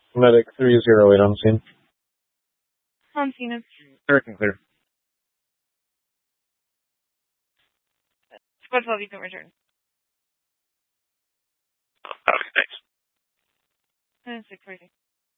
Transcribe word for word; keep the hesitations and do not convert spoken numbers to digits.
Medic three zero eight on scene. On scene is Eric and clear. Squad twelve, you can return. Okay, thanks. And six forty.